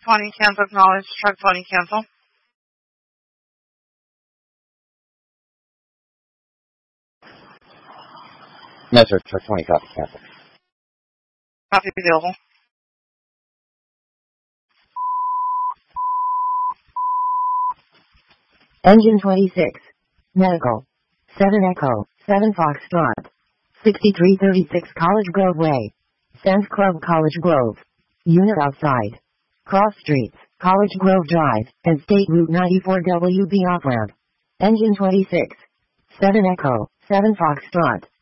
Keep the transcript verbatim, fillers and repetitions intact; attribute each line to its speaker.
Speaker 1: twenty, cancel acknowledge, truck twenty, cancel.
Speaker 2: No, sir, truck twenty, copy, cancel.
Speaker 1: Copy available.
Speaker 3: Engine twenty-six. Medical. seven Echo, seven Foxtrot. sixty-three thirty-six College Grove Way. Sands Club College Grove. Unit outside. Cross streets, College Grove Drive, and State Route ninety-four W B off-ramp. Engine twenty-six. seven Echo, seven Foxtrot.